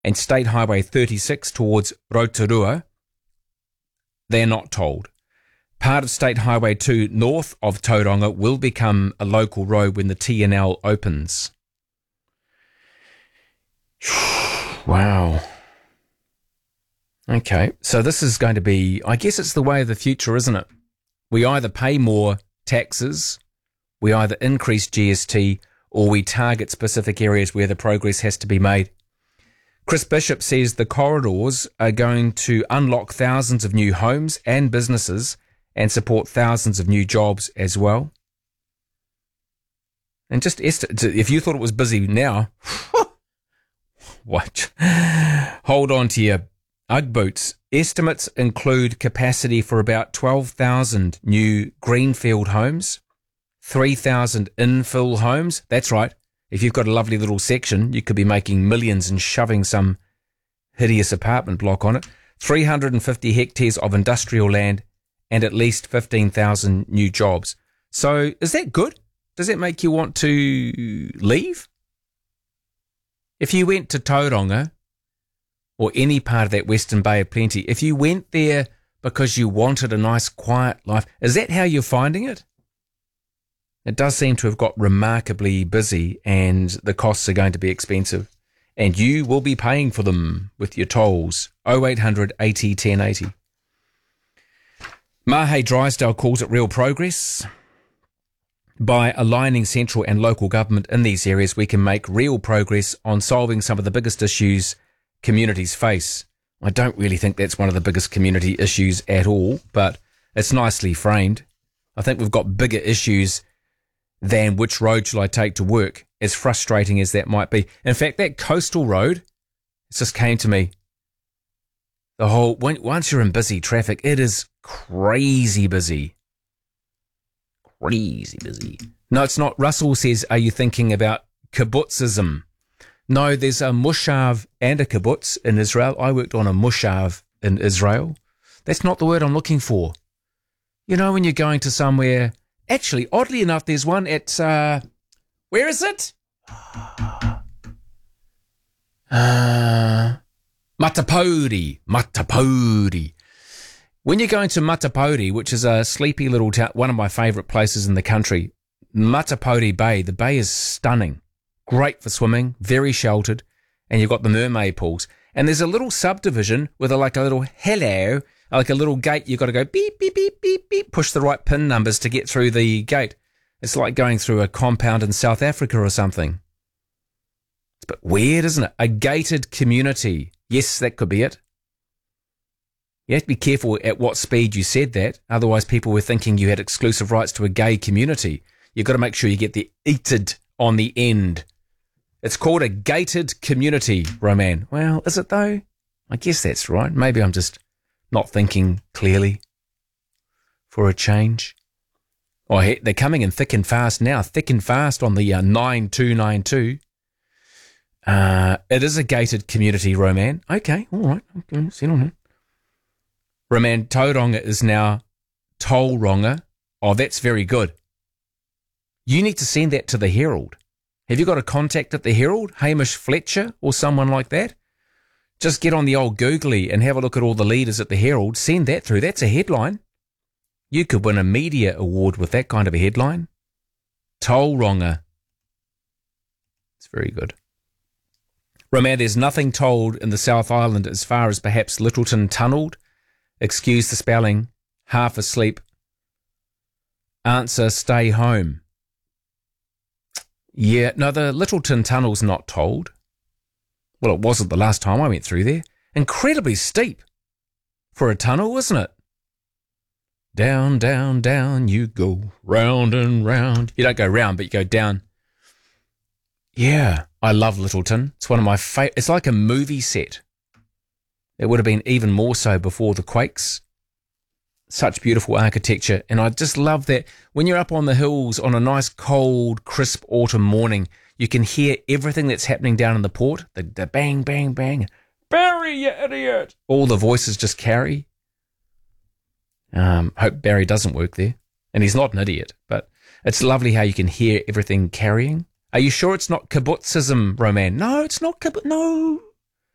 and State Highway 36 towards Rotorua, they're not tolled. Part of State Highway 2 north of Tauranga will become a local road when the TNL opens. Wow. Okay, so this is going to be, I guess it's the way of the future, isn't it? We either pay more taxes, we either increase GST, or we target specific areas where the progress has to be made. Chris Bishop says the corridors are going to unlock thousands of new homes and businesses and support thousands of new jobs as well. And just if you thought it was busy now, what? Hold on to your Ugg boots. Estimates include capacity for about 12,000 new greenfield homes, 3,000 infill homes. That's right. If you've got a lovely little section, you could be making millions and shoving some hideous apartment block on it. 350 hectares of industrial land and at least 15,000 new jobs. So is that good? Does that make you want to leave? If you went to Tauranga or any part of that Western Bay of Plenty, if you went there because you wanted a nice quiet life, is that how you're finding it? It does seem to have got remarkably busy and the costs are going to be expensive. And you will be paying for them with your tolls. 0800 80 1080. Mahe Drysdale calls it real progress. By aligning central and local government in these areas, we can make real progress on solving some of the biggest issues communities face. I don't really think that's one of the biggest community issues at all, but it's nicely framed. I think we've got bigger issues than which road shall I take to work, as frustrating as that might be. In fact, that coastal road, it just came to me. Once you're in busy traffic, it is crazy busy. Crazy busy. No, it's not. Russell says, are you thinking about kibbutzism? No, there's a mushav and a kibbutz in Israel. I worked on a mushav in Israel. That's not the word I'm looking for. You know, when you're going to somewhere... Actually, oddly enough, there's one at, where is it? Matapodi. When you're going to Matapodi, which is a sleepy little town, one of my favourite places in the country, Matapodi Bay, the bay is stunning. Great for swimming, very sheltered, and you've got the mermaid pools. And there's a little subdivision with a little hello, like a little gate. You've got to go beep, beep, beep, beep, beep, push the right PIN numbers to get through the gate. It's like going through a compound in South Africa or something. It's a bit weird, isn't it? A gated community. Yes, that could be it. You have to be careful at what speed you said that. Otherwise, people were thinking you had exclusive rights to a gay community. You've got to make sure you get the eated on the end. It's called a gated community, Roman. Well, is it though? I guess that's right. Maybe I'm just not thinking clearly for a change. Oh, they're coming in thick and fast now. Thick and fast on the 9292. It is a gated community, Roman. Okay, all right. Okay, sit on it. Roman, Tauranga is now Tauranga. Oh, that's very good. You need to send that to the Herald. Have you got a contact at the Herald? Hamish Fletcher or someone like that? Just get on the old Googly and have a look at all the leaders at the Herald. Send that through. That's a headline. You could win a media award with that kind of a headline. Tauranga. It's very good. Roman, there's nothing told in the South Island as far as perhaps Littleton tunnelled. Excuse the spelling. Half asleep. Answer, stay home. Yeah, no, the Littleton tunnel's not tolled. Well, it wasn't the last time I went through there. Incredibly steep for a tunnel, isn't it? Down, down, down you go, round and round. You don't go round, but you go down. Yeah, I love Littleton. It's one of my favorite. It's like a movie set. It would have been even more so before the quakes. Such beautiful architecture. And I just love that when you're up on the hills on a nice cold, crisp autumn morning, you can hear everything that's happening down in the port. The bang, bang, bang. Barry, you idiot. All the voices just carry. Hope Barry doesn't work there. And he's not an idiot, but it's lovely how you can hear everything carrying. Are you sure it's not kibbutzism, Roman? No, it's not kibbutz. No.